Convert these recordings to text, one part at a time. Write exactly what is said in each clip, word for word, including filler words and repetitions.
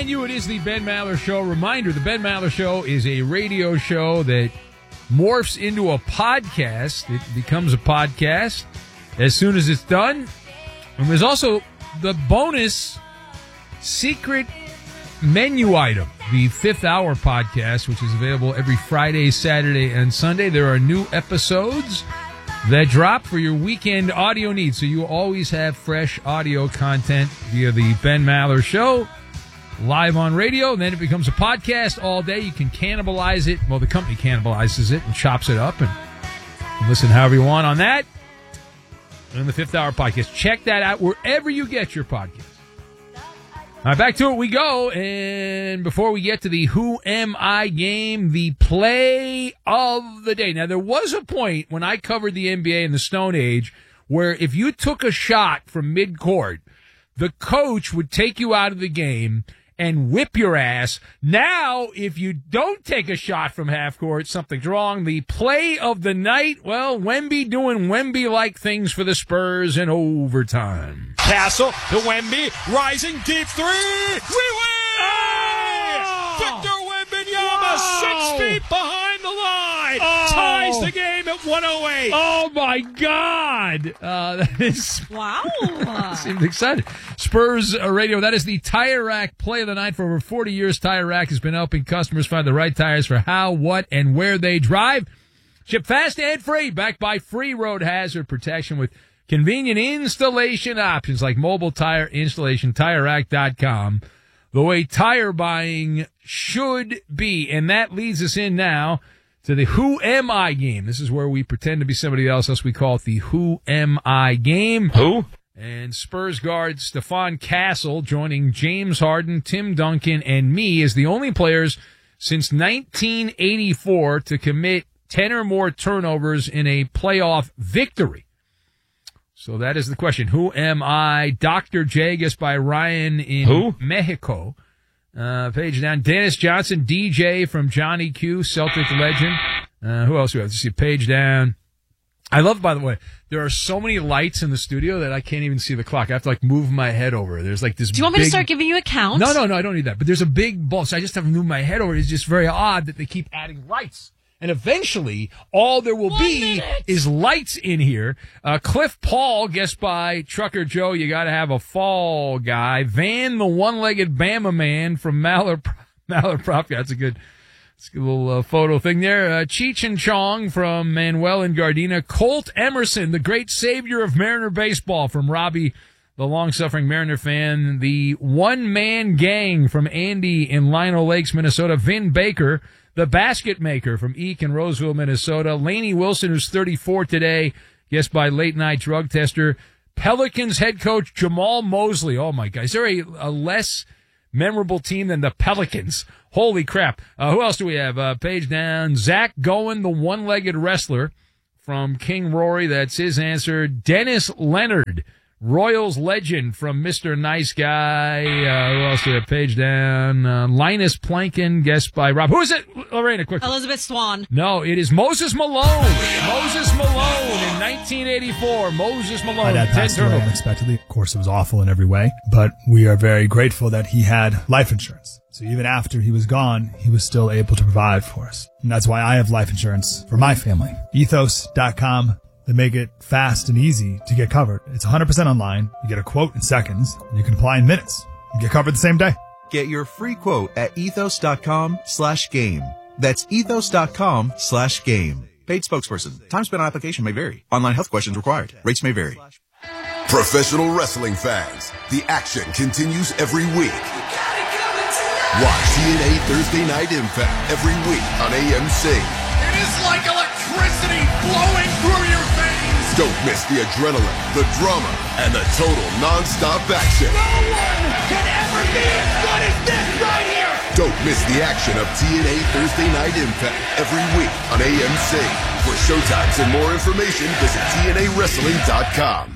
continue. It is the Ben Maller Show. Reminder, the Ben Maller Show is a radio show that morphs into a podcast. It becomes a podcast as soon as it's done. And there's also the bonus secret menu item, the Fifth Hour podcast, which is available every Friday, Saturday, and Sunday. There are new episodes that drop for your weekend audio needs, so you always have fresh audio content via the Ben Maller Show, live on radio, and then it becomes a podcast all day. You can cannibalize it. Well, the company cannibalizes it and chops it up, and listen however you want on that. And the Fifth Hour podcast. Check that out wherever you get your podcast. All right, back to it we go. And before we get to the Who Am I game, the play of the day. Now, there was a point when I covered the N B A in the Stone Age where if you took a shot from midcourt, the coach would take you out of the game and whip your ass. Now, if you don't take a shot from half court, something's wrong. The play of the night, well, Wemby doing Wemby-like things for the Spurs in overtime. Castle to Wemby, rising deep three. We win! Oh! Victor Wembanyama, oh! six feet behind the line, oh! ties the game at one oh eight. Oh my God! Uh, that is wow. Seemed excited. Spurs uh, radio. That is the Tire Rack play of the night. For over forty years, Tire Rack has been helping customers find the right tires for how, what, and where they drive. Ship fast and free, backed by free road hazard protection with convenient installation options like mobile tire installation, tire rack dot com. The way tire buying should be. And that leads us in now to the Who Am I game. This is where we pretend to be somebody else, else we call it the Who Am I game. Who? And Spurs guard Stephon Castle joining James Harden, Tim Duncan, and me as the only players since nineteen eighty-four to commit ten or more turnovers in a playoff victory. So that is the question. Who am I? Doctor J, guessed by Ryan in Who? Mexico. Uh, page down. Dennis Johnson, D J from Johnny Q, Celtic legend. Uh, who else do we have? Let's see, page down. I love, by the way, there are so many lights in the studio that I can't even see the clock. I have to, like, move my head over. There's, like, this Do you want big... me to start giving you a count? No, no, no, I don't need that. But there's a big bulb, so I just have to move my head over. It's just very odd that they keep adding lights. And eventually, all there will One be minute. is lights in here. Uh, Cliff Paul, guessed by Trucker Joe, you got to have a fall guy. Van, the one-legged Bama man from Maller, Maller Prop. Yeah, that's a good, that's a good little uh, photo thing there. Uh, Cheech and Chong from Manuel and Gardena. Colt Emerson, the great savior of Mariner baseball from Robbie, the long-suffering Mariner fan. The one-man gang from Andy in Lino Lakes, Minnesota. Vin Baker, the basket maker from Eek in Roseville, Minnesota. Laney Wilson, who's thirty-four today, guessed by late night drug tester. Pelicans head coach Jamal Mosley. Oh, my God. Is there a, a less memorable team than the Pelicans? Holy crap. Uh, who else do we have? Uh, page down. Zach Gowen, the one-legged wrestler from King Rory. That's his answer. Dennis Leonard, Royals legend from Mister Nice Guy. Uh, who else do we have? Page down. Uh, Linus Plankin, guessed by Rob. Who is it? Lorena, quick. Elizabeth Swan. No, it is Moses Malone. Moses Malone in nineteen eighty-four. Moses Malone. My dad ten passed away turnovers. unexpectedly. Of course, it was awful in every way, but we are very grateful that he had life insurance. So even after he was gone, he was still able to provide for us. And that's why I have life insurance for my family. ethos dot com. They make it fast and easy to get covered. It's one hundred percent online. You get a quote in seconds. You can apply in minutes. You get covered the same day. Get your free quote at ethos dot com slash game. That's ethos dot com slash game. Paid spokesperson. Time spent on application may vary. Online health questions required. Rates may vary. Professional wrestling fans, the action continues every week. Watch T N A Thursday Night Impact every week on A M C. It is like electricity flowing through your veins. Don't miss the adrenaline, the drama, and the total non-stop action. No one can ever be as good as this right here. Don't miss the action of T N A Thursday Night Impact every week on A M C. For showtimes and more information, visit T N A wrestling dot com.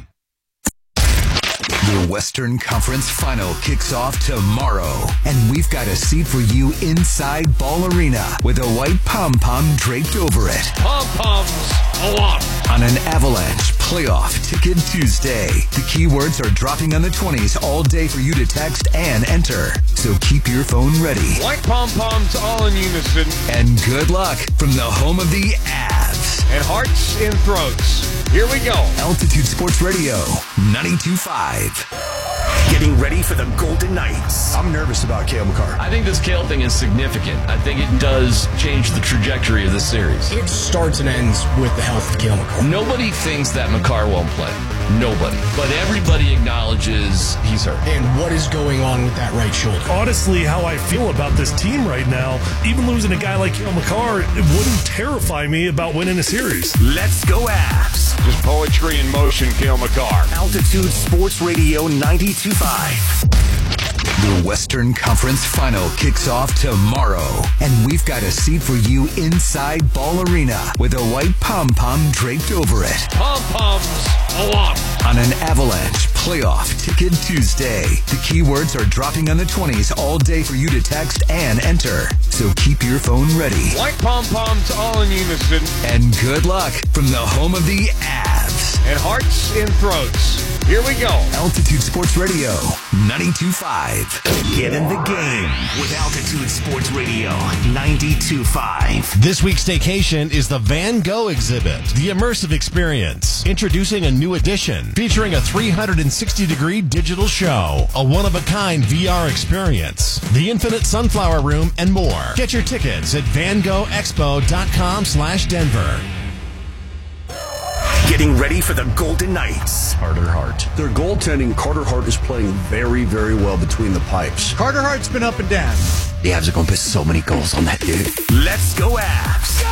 The Western Conference Final kicks off tomorrow, and we've got a seat for you inside Ball Arena with a white pom-pom draped over it. Pom-poms a lot. On an Avalanche Playoff Ticket Tuesday. The keywords are dropping on the twenties all day for you to text and enter. So keep your phone ready. White pom-poms all in unison. And good luck from the home of the Avs. And hearts and throats. Here we go. Altitude Sports Radio, ninety-two point five. Getting ready for the Golden Knights. I'm nervous about Cale Makar. I think this Cale thing is significant. I think it does change the trajectory of the series. It starts and ends with the health of Cale Makar. Nobody thinks that Makar won't play. Nobody. But everybody acknowledges he's hurt. And what is going on with that right shoulder? Honestly, how I feel about this team right now, even losing a guy like Cale Makar, it wouldn't terrify me about winning a series. Let's go Avs. Just poetry in motion, Cale Makar. Altitude Sports Radio ninety-two point five. The Western Conference Final kicks off tomorrow, and we've got a seat for you inside Ball Arena with a white pom-pom draped over it. Pom-poms along. On an Avalanche Playoff Ticket Tuesday. The keywords are dropping on the twenties all day for you to text and enter. So keep your phone ready. White pom-poms all in unison. And good luck from the home of the Avs. And hearts and throats. Here we go. Altitude Sports Radio, ninety-two point five. Get in the game with Altitude Sports Radio, ninety-two point five. This week's staycation is the Van Gogh exhibit, the immersive experience. Introducing a new edition featuring a three hundred sixty degree digital show, a one-of-a-kind V R experience, the Infinite Sunflower Room, and more. Get your tickets at van gogh expo dot com slash Denver. Getting ready for the Golden Knights. Carter Hart. Their goaltending, Carter Hart is playing very, very well between the pipes. Carter Hart's been up and down. The Avs are going to put so many goals on that dude. Let's go Avs.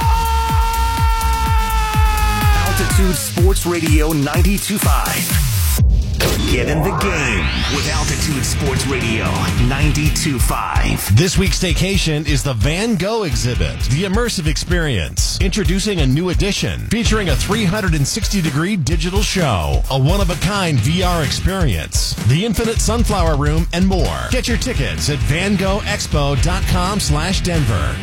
Go! Altitude Sports Radio ninety-two point five. Get in the game with Altitude Sports Radio ninety-two point five. This week's staycation is the Van Gogh exhibit, the immersive experience. Introducing a new edition featuring a three hundred sixty degree digital show, a one-of-a-kind V R experience, the Infinite Sunflower Room, and more. Get your tickets at van gogh expo dot com slash Denver.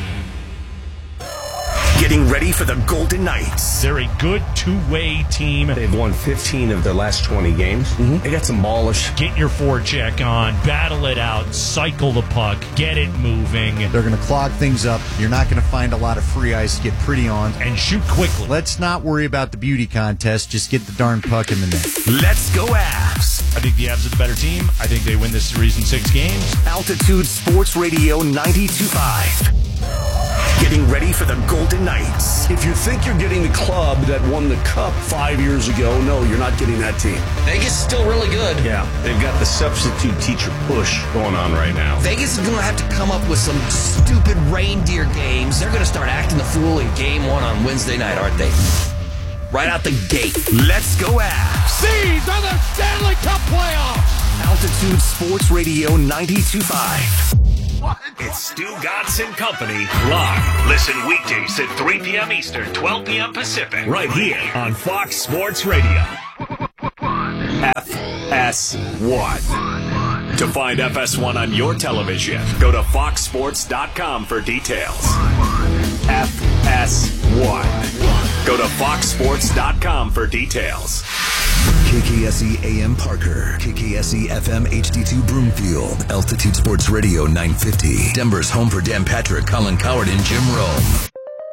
Getting ready for the Golden Knights. They're a good two-way team. They've won fifteen of their last twenty games. Mm-hmm. They got some ballish. Get your forecheck on, battle it out, cycle the puck, get it moving. They're going to clog things up. You're not going to find a lot of free ice to get pretty on. And shoot quickly. Let's not worry about the beauty contest. Just get the darn puck in the net. Let's go Avs. I think the Avs are the better team. I think they win this series in six games. Altitude Sports Radio ninety-two point five. Getting ready for the Golden Knights. If you think you're getting the club that won the cup five years ago, no, you're not getting that team. Vegas is still really good. Yeah, they've got the substitute teacher push going on right now. Vegas is going to have to come up with some stupid reindeer games. They're going to start acting the fool in game one on Wednesday night, aren't they? Right out the gate. Let's go Avs. These are the Stanley Cup playoffs. Altitude Sports Radio ninety-two point five. What? It's Stu Gatz and Company live. Listen weekdays at three p.m. Eastern, twelve p.m. Pacific. Right here on Fox Sports Radio. F S one. To find F S one on your television, go to fox sports dot com for details. F S one. Go to fox sports dot com for details. K K S E A M Parker, K K S E F M H D two Broomfield, Altitude Sports Radio nine fifty. Denver's home for Dan Patrick, Colin Coward, and Jim Rome.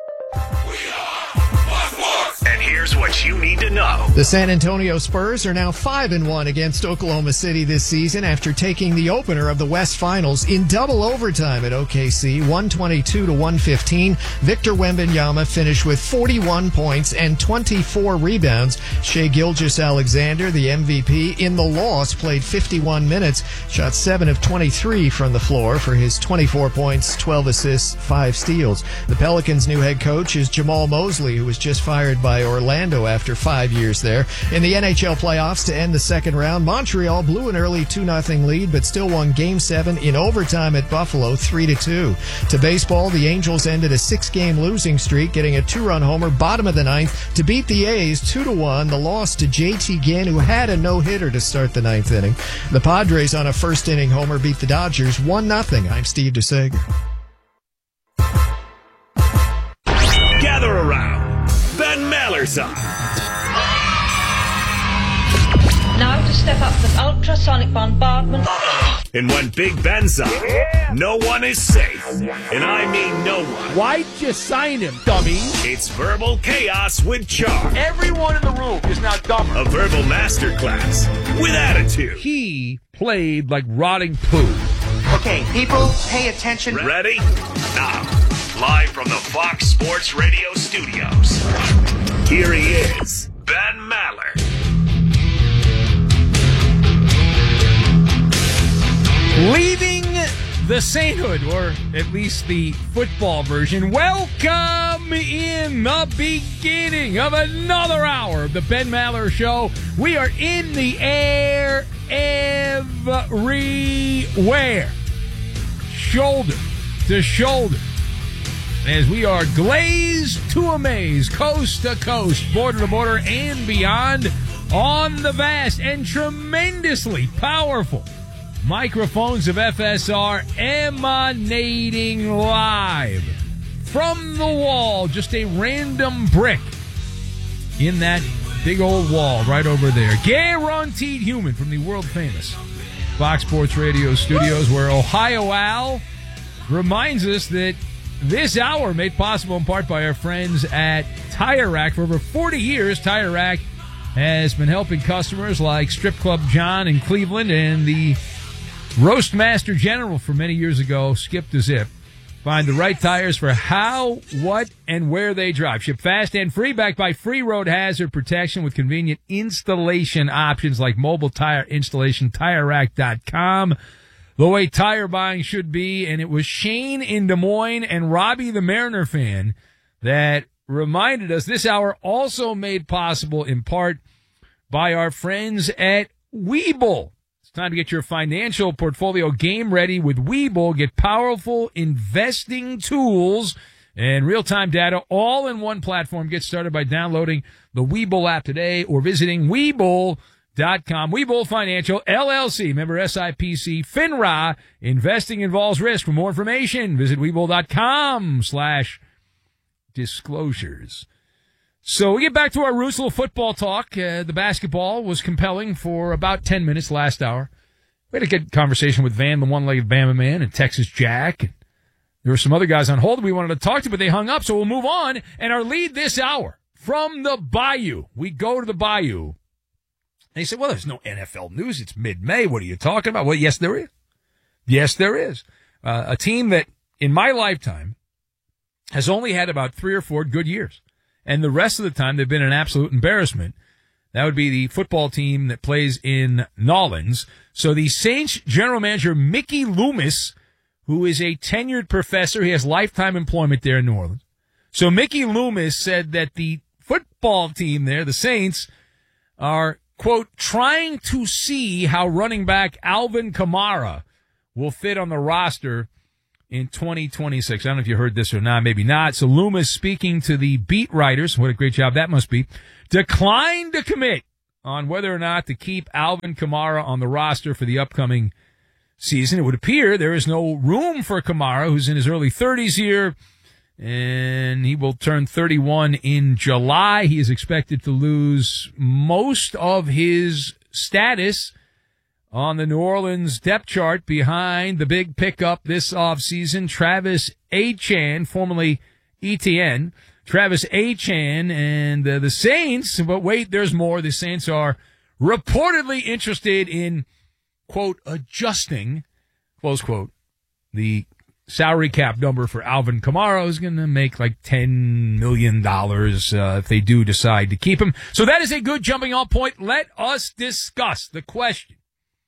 And here's what you need to know. The San Antonio Spurs are now five and one against Oklahoma City this season after taking the opener of the West Finals in double overtime at O K C, one twenty-two to one fifteen. Victor Wembanyama finished with forty-one points and twenty-four rebounds. Shai Gilgeous-Alexander, the M V P in the loss, played fifty-one minutes, shot seven of twenty-three from the floor for his twenty-four points, twelve assists, five steals. The Pelicans' new head coach is Jamal Mosley, who was just fired by Orlando after five years there. In the N H L playoffs to end the second round, Montreal blew an early two nothing lead but still won Game seven in overtime at Buffalo three to two. To baseball, the Angels ended a six-game losing streak, getting a two-run homer bottom of the ninth to beat the A's two to one. The loss to J T Ginn, who had a no-hitter to start the ninth inning. The Padres on a first-inning homer beat the Dodgers one nothing. I'm Steve DeSager. Gather around. Ben Maler's on. up with ultrasonic bombardment. And when Big Ben's up, no one is safe. And I mean no one. Why'd you sign him, dummy? It's Verbal Chaos with Charm. Everyone in the room is now dumber. A verbal masterclass with attitude. He played like rotting poo. Okay, people, pay attention. Ready? Now, live from the Fox Sports Radio studios, here he is, Ben Maller. Leaving the sainthood, or at least the football version. Welcome in the beginning of another hour of the Ben Maller Show. We are in the air everywhere, shoulder to shoulder, as we are glazed to amaze, coast to coast, border to border, and beyond on the vast and tremendously powerful microphones of F S R, emanating live from the wall, just a random brick in that big old wall right over there. Guaranteed human from the world-famous Fox Sports Radio studios, where Ohio Al reminds us that this hour made possible in part by our friends at Tire Rack. For over forty years, Tire Rack has been helping customers like Strip Club John in Cleveland and the Roastmaster General for many years ago, Skip the Zip. Find the right tires for how, what, and where they drive. Ship fast and free, backed by free road hazard protection with convenient installation options like mobile tire installation, tire rack dot com. The way tire buying should be. And it was Shane in Des Moines and Robbie the Mariner fan that reminded us this hour also made possible in part by our friends at Webull. Time to get your financial portfolio game ready with Webull. Get powerful investing tools and real-time data all in one platform. Get started by downloading the Webull app today or visiting Webull dot com. Webull Financial, L L C, member S I P C, FINRA. Investing involves risk. For more information, visit Webull dot com slash disclosures. So we get back to our roots, a little football talk. Uh, the basketball was compelling for about ten minutes last hour. We had a good conversation with Van, the one-legged Bama man, and Texas Jack. And there were some other guys on hold we wanted to talk to, but they hung up, so we'll move on. And our lead this hour, from the Bayou. We go to the Bayou. And they said, well, there's no N F L news. It's mid-May. What are you talking about? Well, yes, there is. Yes, there is. Uh, a team that, in my lifetime, has only had about three or four good years. And the rest of the time, they've been an absolute embarrassment. That would be the football team that plays in Nolens. So the Saints general manager, Mickey Loomis, who is a tenured professor, he has lifetime employment there in New Orleans. So Mickey Loomis said that the football team there, the Saints, are, quote, trying to see how running back Alvin Kamara will fit on the roster in twenty twenty-six. I don't know if you heard this or not, maybe not. So Loomis, speaking to the beat writers, what a great job that must be, declined to commit on whether or not to keep Alvin Kamara on the roster for the upcoming season. It would appear there is no room for Kamara, who's in his early thirties here, and he will turn thirty-one in July. He is expected to lose most of his status on the New Orleans depth chart behind the big pickup this offseason, Travis Etienne, formerly E T N. Travis Etienne and uh, the Saints, but wait, there's more. The Saints are reportedly interested in, quote, adjusting, close quote, the salary cap number for Alvin Kamara, who's going to make like ten million dollars uh, if they do decide to keep him. So that is a good jumping off point. Let us discuss the question.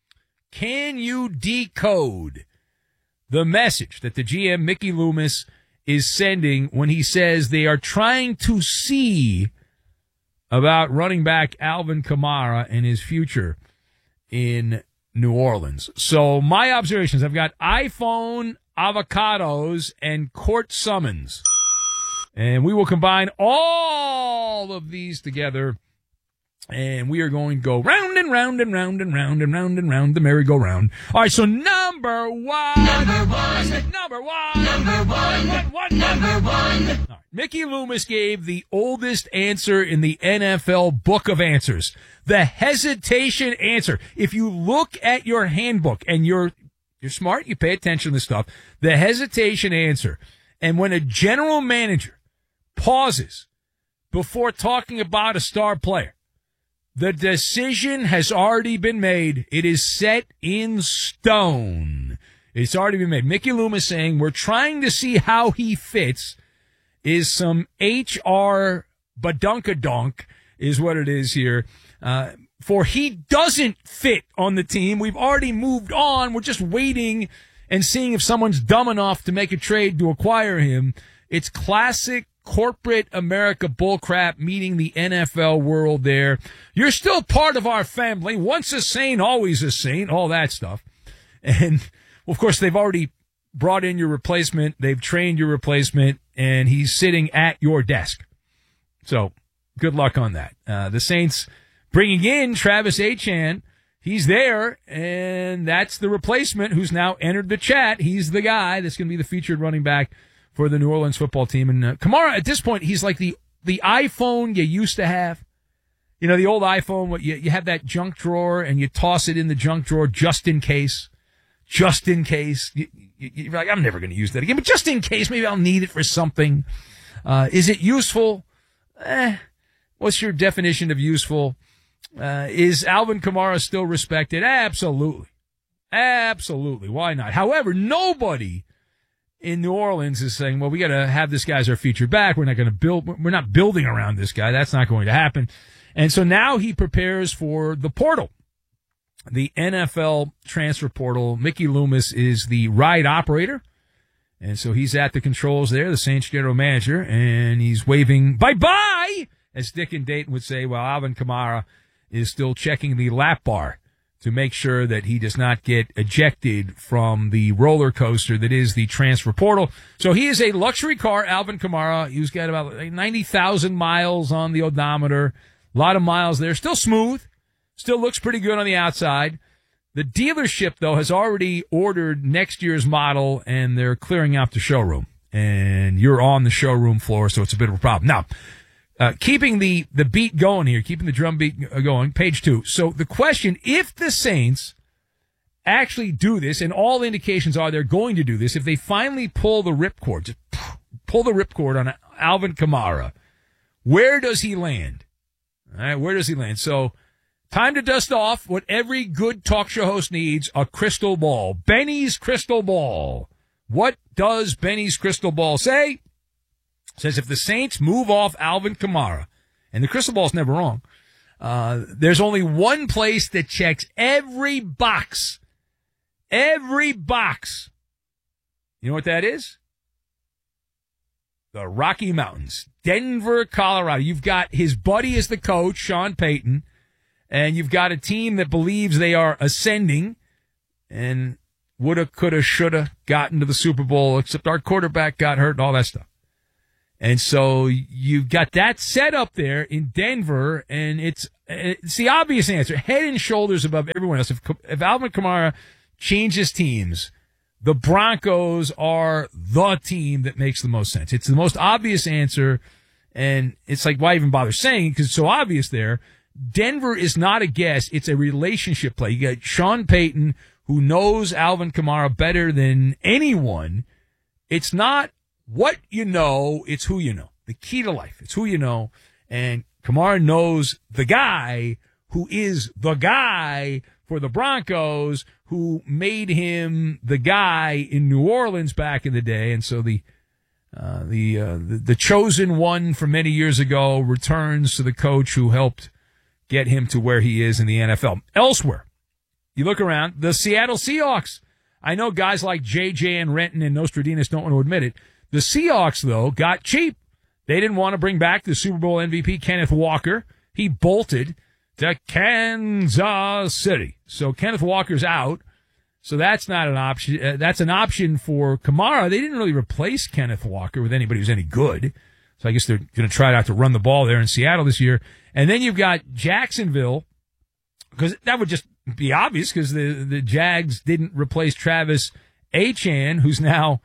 Can you decode the message that the G M, Mickey Loomis, is sending when he says they are trying to see about running back Alvin Kamara and his future in New Orleans? So my observations, I've got iPhone, avocados, and court summons. And we will combine all of these together, and we are going to go round and round and round and round and round and round the merry-go-round. All right, so number one. Number one. Number one. Number one. One, one. Number one. All right. Mickey Loomis gave the oldest answer in the N F L book of answers. The hesitation answer. If you look at your handbook and you're you're smart, you pay attention to this stuff, the hesitation answer. And when a general manager pauses before talking about a star player, the decision has already been made. It is set in stone. It's already been made. Mickey Loomis saying we're trying to see how he fits is some H R badunkadunk is what it is here. Uh, for he doesn't fit on the team. We've already moved on. We're just waiting and seeing if someone's dumb enough to make a trade to acquire him. It's classic corporate America bullcrap meeting the N F L world there. You're still part of our family. Once a saint, always a saint, all that stuff. And, well, of course, they've already brought in your replacement. They've trained your replacement, and he's sitting at your desk. So good luck on that. Uh, the Saints bringing in Travis Etienne. He's there, and that's the replacement who's now entered the chat. He's the guy that's going to be the featured running back for the New Orleans football team. And uh, Kamara, at this point, he's like the, the iPhone you used to have. You know, the old iPhone, what you, you have that junk drawer, and you toss it in the junk drawer just in case. Just in case. You, you, you're like, I'm never going to use that again. But just in case, maybe I'll need it for something. Uh, is it useful? Eh. What's your definition of useful? Uh, is Alvin Kamara still respected? Absolutely. Absolutely. Why not? However, nobody in New Orleans is saying, well, we got to have this guy as our featured back. We're not going to build, we're not building around this guy. That's not going to happen. And so now he prepares for the portal, the N F L transfer portal. Mickey Loomis is the ride operator. And so he's at the controls there, the Saints general manager, and he's waving bye-bye, as Dick and Dayton would say, while Alvin Kamara is still checking the lap bar to make sure that he does not get ejected from the roller coaster that is the transfer portal. So he is a luxury car, Alvin Kamara. He's got about ninety thousand miles on the odometer. A lot of miles there. Still smooth. Still looks pretty good on the outside. The dealership, though, has already ordered next year's model, and they're clearing out the showroom. And you're on the showroom floor, so it's a bit of a problem. Now, uh, keeping the, the beat going here, keeping the drum beat going, page two. So the question, if the Saints actually do this, and all indications are they're going to do this, if they finally pull the ripcord, just pull the ripcord on Alvin Kamara, where does he land? All right, where does he land? So, time to dust off what every good talk show host needs, a crystal ball. Benny's crystal ball. What does Benny's crystal ball say? It says if the Saints move off Alvin Kamara, and the crystal ball's never wrong, uh, there's only one place that checks every box. Every box. You know what that is? The Rocky Mountains. Denver, Colorado. You've got his buddy as the coach, Sean Payton. And you've got a team that believes they are ascending and woulda, coulda, shoulda gotten to the Super Bowl, except our quarterback got hurt and all that stuff. And so you've got that set up there in Denver, and it's it's the obvious answer, head and shoulders above everyone else. If, if Alvin Kamara changes teams, the Broncos are the team that makes the most sense. It's the most obvious answer, and it's like, why even bother saying it? Because it's so obvious there. Denver is not a guess. It's a relationship play. You got Sean Payton, who knows Alvin Kamara better than anyone. It's not what you know, it's who you know. The key to life. It's who you know. And Kamara knows the guy who is the guy for the Broncos, who made him the guy in New Orleans back in the day. And so the uh, the, uh, the the chosen one from many years ago returns to the coach who helped get him to where he is in the N F L. Elsewhere, you look around, the Seattle Seahawks. I know guys like J J and Renton and Nostradamus don't want to admit it. The Seahawks, though, got cheap. They didn't want to bring back the Super Bowl M V P, Kenneth Walker. He bolted to Kansas City. So Kenneth Walker's out. So that's not an option. Uh, that's an option for Kamara. They didn't really replace Kenneth Walker with anybody who's any good. So I guess they're going to try out to run the ball there in Seattle this year. And then you've got Jacksonville, because that would just be obvious because the, the Jags didn't replace Travis Etienne, who's now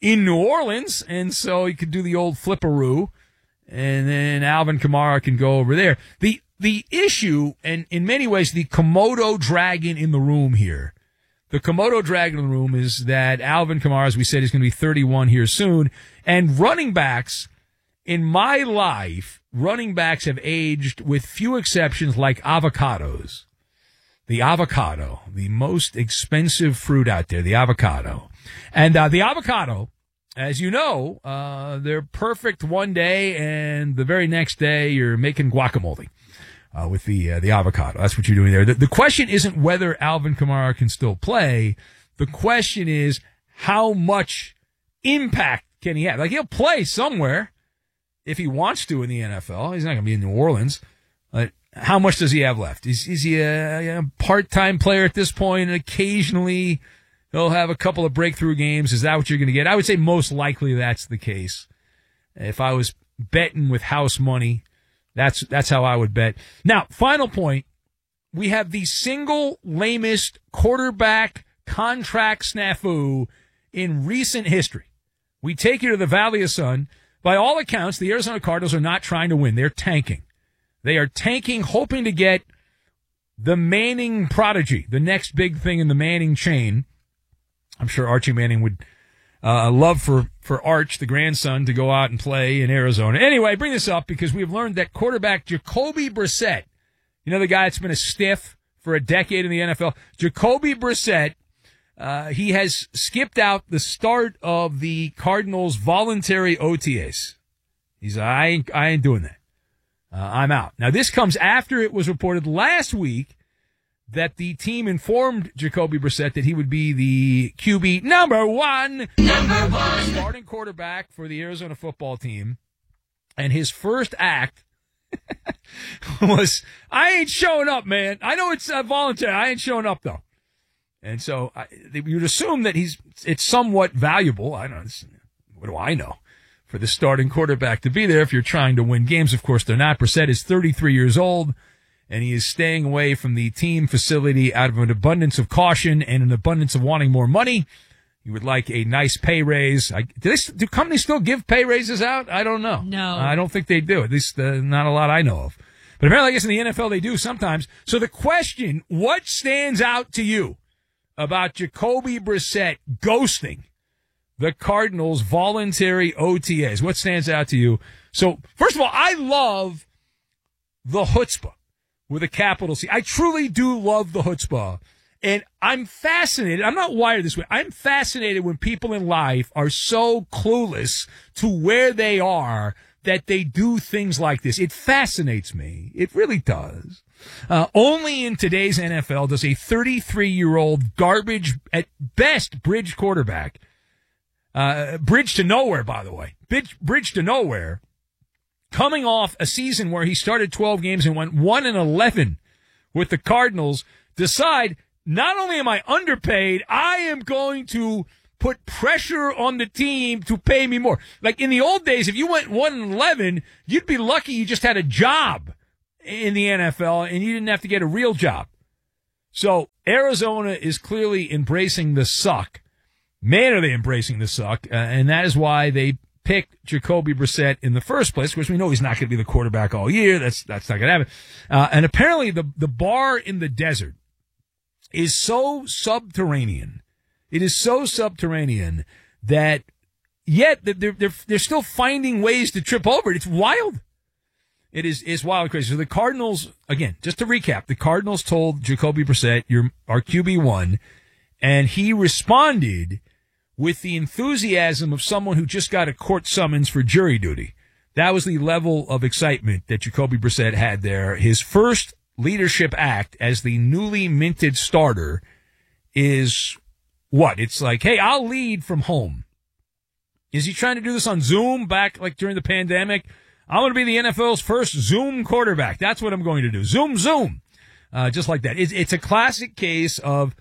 in New Orleans, and so he could do the old flipperoo, and then Alvin Kamara can go over there. The the issue, and in many ways, the Komodo dragon in the room here, the Komodo dragon in the room is that Alvin Kamara, as we said, is going to be thirty-one here soon, and running backs, in my life, running backs have aged, with few exceptions, like avocados. The avocado, the most expensive fruit out there, the avocado. And uh, the avocado, as you know, uh, they're perfect one day, and the very next day you're making guacamole uh, with the uh, the avocado. That's what you're doing there. The, the question isn't whether Alvin Kamara can still play. The question is how much impact can he have? Like, he'll play somewhere if he wants to in the N F L. He's not going to be in New Orleans. But how much does he have left? Is, is he a, a part-time player at this point, and occasionally he'll have a couple of breakthrough games? Is that what you're going to get? I would say most likely that's the case. If I was betting with house money, that's that's how I would bet. Now, final point, we have the single lamest quarterback contract snafu in recent history. We take you to the Valley of Sun. By all accounts, the Arizona Cardinals are not trying to win. They're tanking. They are tanking, hoping to get the Manning prodigy, the next big thing in the Manning chain. I'm sure Archie Manning would uh, love for, for Arch, the grandson, to go out and play in Arizona. Anyway, I bring this up because we've learned that quarterback Jacoby Brissett, you know, the guy that's been a stiff for a decade in the N F L, Jacoby Brissett, uh, he has skipped out the start of the Cardinals' voluntary O T As. He's, I ain't, I ain't doing that. Uh, I'm out. Now, this comes after it was reported last week that the team informed Jacoby Brissett that he would be the Q B number one, number one starting quarterback for the Arizona football team. And his first act was, I ain't showing up, man. I know it's uh, voluntary. I ain't showing up, though. And so I, you'd assume that he's it's somewhat valuable. I don't know. What do I know? For the starting quarterback to be there if you're trying to win games. Of course, they're not. Brissett is thirty-three years old, and he is staying away from the team facility out of an abundance of caution and an abundance of wanting more money. He would like a nice pay raise. I, do, they, do companies still give pay raises out? I don't know. No. I don't think they do. At least uh, not a lot I know of. But apparently, I guess in the N F L they do sometimes. So the question, what stands out to you about Jacoby Brissett ghosting the Cardinals' voluntary O T As? What stands out to you? So, first of all, I love the chutzpah with a capital C. I truly do love the chutzpah. And I'm fascinated. I'm not wired this way. I'm fascinated when people in life are so clueless to where they are that they do things like this. It fascinates me. It really does. Uh, only in today's N F L does a thirty-three-year-old garbage, at best, bridge quarterback, uh, bridge to nowhere, by the way, bridge, bridge to nowhere, coming off a season where he started twelve games and went one and eleven with the Cardinals, decide, not only am I underpaid, I am going to put pressure on the team to pay me more. Like in the old days, if you went one and eleven, you'd be lucky you just had a job in the N F L and you didn't have to get a real job. So Arizona is clearly embracing the suck. Man, are they embracing the suck. Uh, and that is why they picked Jacoby Brissett in the first place, because we know he's not going to be the quarterback all year. That's that's not going to happen. Uh, and apparently the, the bar in the desert is so subterranean. It is so subterranean that yet they're, they're, they're still finding ways to trip over it. It's wild. It is it's wild and crazy. So the Cardinals, again, just to recap, the Cardinals told Jacoby Brissett, you're our Q B one, and he responded with the enthusiasm of someone who just got a court summons for jury duty. That was the level of excitement that Jacoby Brissett had there. His first leadership act as the newly minted starter is what? It's like, hey, I'll lead from home. Is he trying to do this on Zoom back like during the pandemic? I'm going to be the N F L's first Zoom quarterback. That's what I'm going to do. Zoom, Zoom. Uh, just like that. It's, it's a classic case of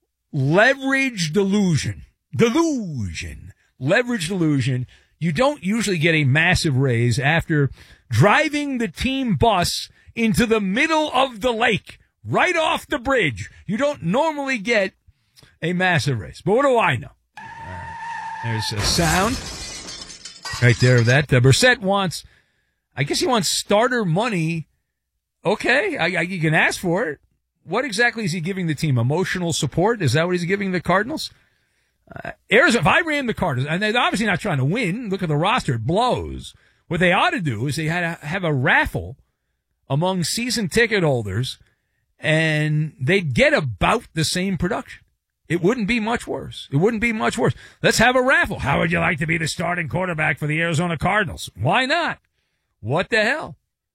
leverage delusion. Delusion. Leverage delusion. You don't usually get a massive raise after driving the team bus into the middle of the lake, right off the bridge. You don't normally get a massive raise. But what do I know? Uh, There's a sound right there. That uh, Brissett wants, I guess he wants starter money. Okay, I, I, you can ask for it. What exactly is he giving the team? Emotional support? Is that what he's giving the Cardinals? Uh, Arizona, if I ran the Cardinals, and they're obviously not trying to win, look at the roster, it blows. What they ought to do is they had to have a raffle among season ticket holders, and they'd get about the same production. It wouldn't be much worse. It wouldn't be much worse. Let's have a raffle. How would you like to be the starting quarterback for the Arizona Cardinals? Why not? What the hell?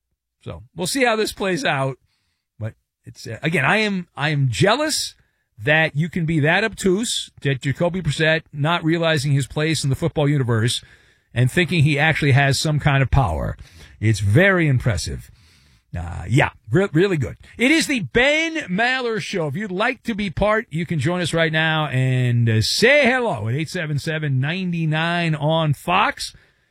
So we'll see how this plays out. But it's uh, again, I am I am jealous that you can be that obtuse, that Jacoby Brissett not realizing his place in the football universe and thinking he actually has some kind of power. It's very impressive. Uh, yeah, re- really good. It is the Ben Maller Show. If you'd like to be part, you can join us right now and uh, say hello at eight seven seven, nine nine on Fox.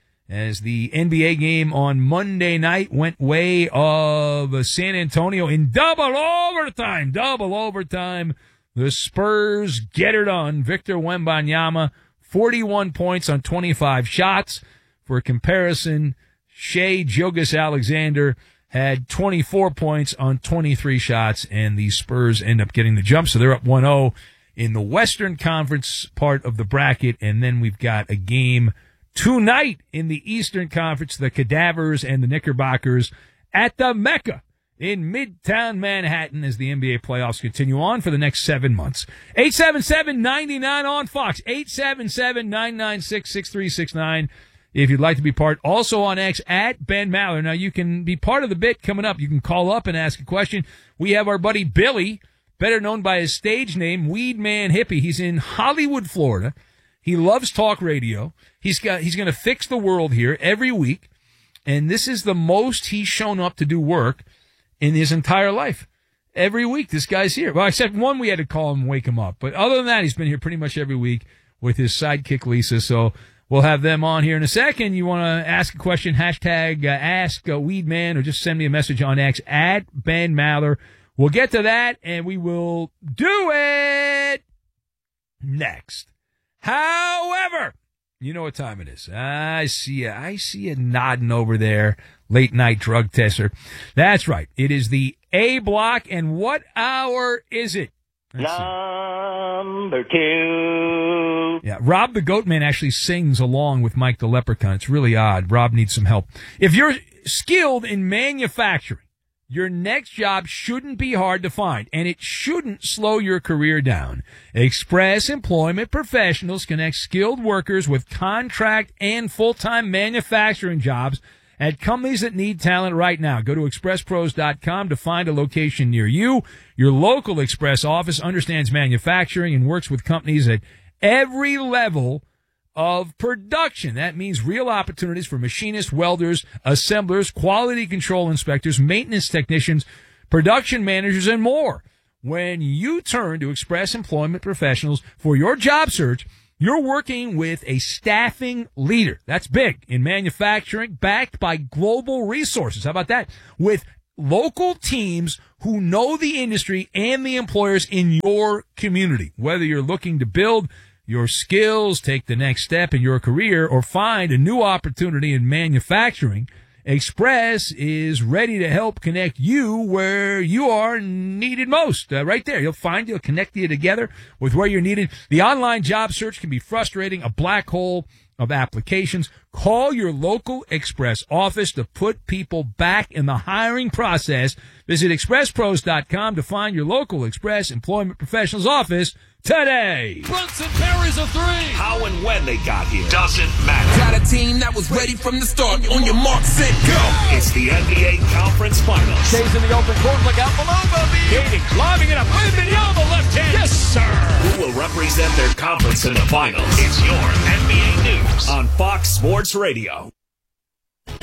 As the N B A game on Monday night went way of San Antonio in double overtime. Double overtime. The Spurs get her done. Victor Wembanyama, forty-one points on twenty-five shots. For comparison, Shai Gilgeous-Alexander had twenty-four points on twenty-three shots, and the Spurs end up getting the jump. So they're up one oh in the Western Conference part of the bracket, and then we've got a game tonight in the Eastern Conference, the Cadavers and the Knickerbockers at the Mecca in Midtown Manhattan as the N B A playoffs continue on for the next seven months. eight seven seven, nine nine on Fox, eight seven seven, nine nine six, six three six nine. If you'd like to be part, also on X at Ben Maller. Now, you can be part of the bit coming up. You can call up and ask a question. We have our buddy Billy, better known by his stage name, Weed Man Hippie. He's in Hollywood, Florida. He loves talk radio. He's got, he's going to fix the world here every week. And this is the most he's shown up to do work in his entire life. Every week, this guy's here. Well, except one, we had to call him and wake him up. But other than that, he's been here pretty much every week with his sidekick, Lisa. So we'll have them on here in a second. You want to ask a question, hashtag uh, ask uh, Weedman, or just send me a message on X at Ben Maller. We'll get to that, and we will do it next. However, you know what time it is. I see you. I see you nodding over there, late night drug tester. That's right. It is the A block, and what hour is it? Let's Number two. Yeah, Rob the Goatman actually sings along with Mike the Leprechaun. It's really odd. Rob needs some help. If you're skilled in manufacturing, your next job shouldn't be hard to find, and it shouldn't slow your career down. Express Employment Professionals connect skilled workers with contract and full-time manufacturing jobs at companies that need talent right now. Go to express pros dot com to find a location near you. Your local Express office understands manufacturing and works with companies at every level of production. That means real opportunities for machinists, welders, assemblers, quality control inspectors, maintenance technicians, production managers, and more. When you turn to Express Employment Professionals for your job search, you're working with a staffing leader. That's big in manufacturing, backed by global resources. How about that? With local teams who know the industry and the employers in your community. Whether you're looking to build your skills, take the next step in your career, or find a new opportunity in manufacturing, Express is ready to help connect you where you are needed most. Uh, right there. You'll find you'll connect you together with where you're needed. The online job search can be frustrating, a black hole of applications. Call your local Express office to put people back in the hiring process. Visit express pros dot com to find your local Express Employment Professionals office today. Brunson parries a three. How and when they got here doesn't matter. Got a team that was ready from the start. On your mark, set, go. It's the N B A Conference Finals. Stays in the open court. Look out below, Bobby. Gating, lobbing it up. Wembanyama left hand. Yes, sir. Who will represent their conference in the finals? It's your N B A News on Fox Sports Radio.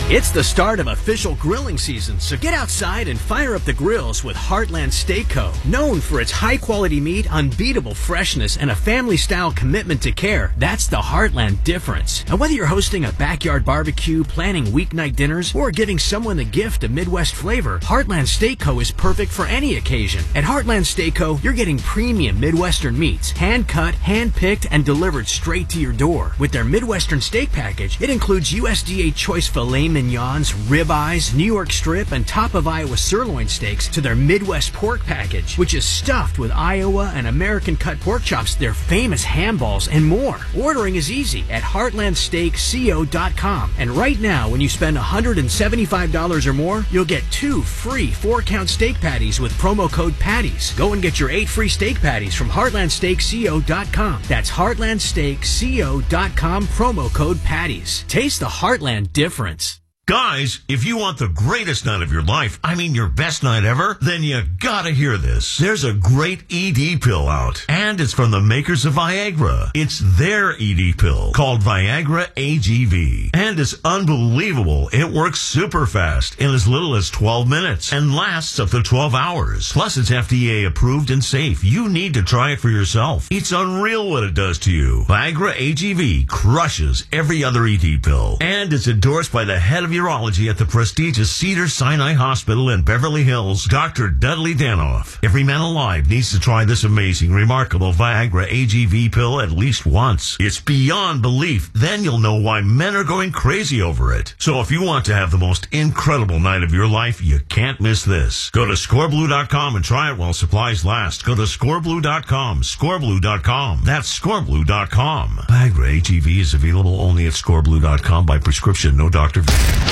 It's the start of official grilling season, so get outside and fire up the grills with Heartland Steak Co. Known for its high-quality meat, unbeatable freshness, and a family-style commitment to care, that's the Heartland difference. And whether you're hosting a backyard barbecue, planning weeknight dinners, or giving someone the gift of Midwest flavor, Heartland Steak Co. is perfect for any occasion. At Heartland Steak Co., you're getting premium Midwestern meats, hand-cut, hand-picked, and delivered straight to your door. With their Midwestern steak package, it includes U S D A choice filet mignons, ribeyes, New York strip, and top of Iowa sirloin steaks to their Midwest pork package, which is stuffed with Iowa and American cut pork chops, their famous ham balls, and more. Ordering is easy at heartland steak co dot com. And right now, when you spend one hundred seventy-five dollars or more, you'll get two free four-count steak patties with promo code PATTIES. Go and get your eight free steak patties from heartland steak co dot com. That's heartland steak co dot com, promo code PATTIES. Taste the Heartland difference. Guys, if you want the greatest night of your life, I mean your best night ever, then you gotta hear this. There's a great E D pill out, and it's from the makers of Viagra. It's their E D pill called Viagra A G V, and it's unbelievable. It works super fast in as little as twelve minutes and lasts up to twelve hours. Plus, it's F D A approved and safe. You need to try it for yourself. It's unreal what it does to you. Viagra A G V crushes every other E D pill, and it's endorsed by the head of urology at the prestigious Cedars-Sinai Hospital in Beverly Hills, Doctor Dudley Danoff. Every man alive needs to try this amazing, remarkable Viagra A G V pill at least once. It's beyond belief. Then you'll know why men are going crazy over it. So if you want to have the most incredible night of your life, you can't miss this. Go to score blue dot com and try it while supplies last. Go to score blue dot com, score blue dot com. That's score blue dot com. Viagra A G V is available only at score blue dot com by prescription, no doctor.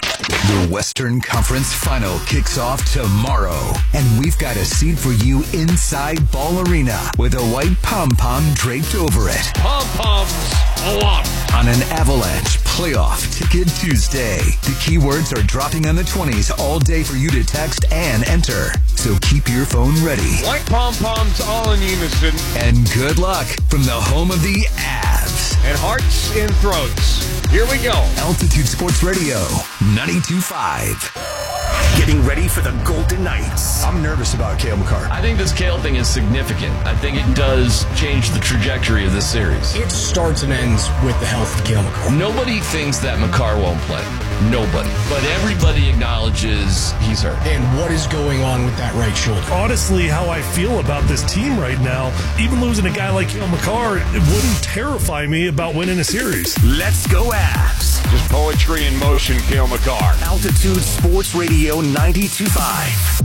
The Western Conference Final kicks off tomorrow, and we've got a seat for you inside Ball Arena with a white pom-pom draped over it. Pom-poms a lot. On an Avalanche Playoff Ticket Tuesday. The keywords are dropping on the twenties all day for you to text and enter. So keep your phone ready. White pom-poms all in unison. And good luck from the home of the Avs. And hearts in throats. Here we go. Altitude Sports Radio, ninety-two point five. Getting ready for the Golden Knights. I'm nervous about Cale Makar. I think this Cale thing is significant. I think it does change the trajectory of this series. It starts and ends with the health of Cale Makar. Nobody thinks that Makar won't play. Nobody. But everybody acknowledges he's hurt. And what is going on with that right shoulder? Honestly, how I feel about this team right now, even losing a guy like Cale Makar, it wouldn't terrify me about winning a series. Let's go Avs. Just poetry in motion, Cale Makar. Altitude Sports Radio ninety-two point five.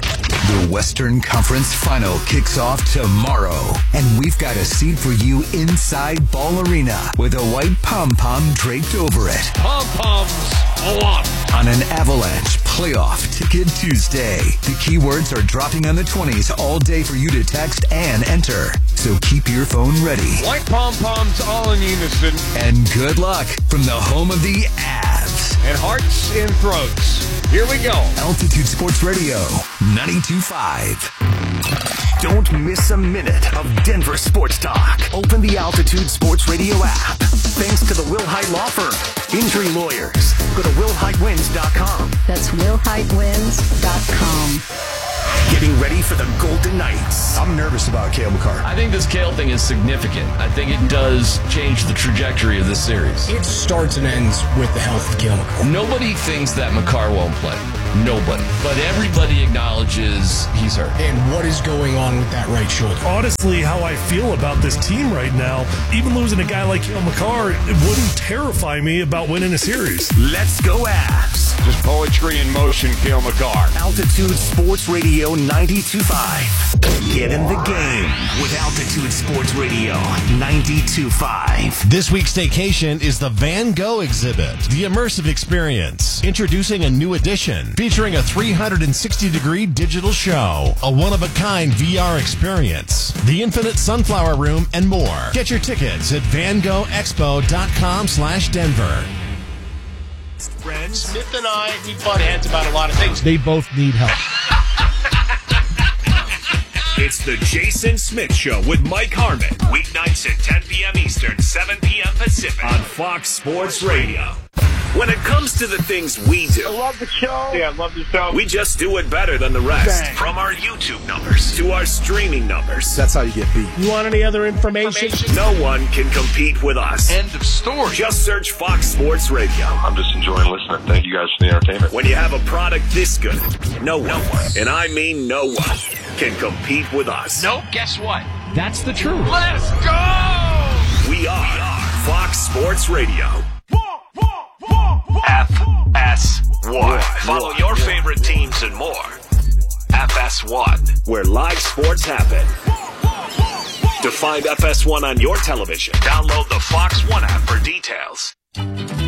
The Western Conference Final kicks off tomorrow, and we've got a seat for you inside Ball Arena with a white pom-pom draped over it. Pom-poms a lot. On an Avalanche Playoff Ticket Tuesday. The keywords are dropping on the twenties all day for you to text and enter. So keep your phone ready. White pom-poms all in unison. And good luck from the home of the Avs. And hearts in throats. Here we go. Altitude Sports Radio, ninety-two point five. Don't miss a minute of Denver sports talk. Open the Altitude Sports Radio app. Thanks to the Will Height Law Firm. Injury lawyers. Go to will height wins dot com. That's will height wins dot com. Getting ready for the Golden Knights. I'm nervous about Cale Makar. I think this Cale thing is significant. I think it does change the trajectory of this series. It starts and ends with the health of Cale Makar. Nobody thinks that Makar won't play. Nobody. But everybody acknowledges he's hurt. And what is going on with that right shoulder? Honestly, how I feel about this team right now, even losing a guy like Cale Makar, it wouldn't terrify me about winning a series. Let's go Avs. Just poetry in motion, Cale Makar. Altitude Sports Radio ninety-two point five. Get in the game with Altitude Sports Radio ninety-two point five. This week's staycation is the Van Gogh exhibit, the immersive experience. Introducing a new edition featuring a three hundred sixty degree digital show, a one-of-a-kind V R experience, the infinite sunflower room, and more. Get your tickets at van gogh expo dot com slash Denver. Friends, Smith and I, we butt heads about a lot of things. They both need help. It's the Jason Smith Show with Mike Harmon. Weeknights at ten p.m. Eastern, seven p.m. Pacific on Fox Sports Radio. When it comes to the things we do, I love the show. Yeah, I love the show. we just do it better than the rest. Bang. From our YouTube numbers to our streaming numbers. That's how you get beat. You want any other information? No one can compete with us. End of story. Just search Fox Sports Radio. I'm just enjoying listening. Thank you guys for the entertainment. When you have a product this good, no one, no one, and I mean no one, can compete with us. Nope, guess what? That's the truth. Let's go! We are Fox Sports Radio. F S one. Follow your favorite teams and more. F S one. Where live sports happen. To find F S one on your television, Download the Fox One app for details.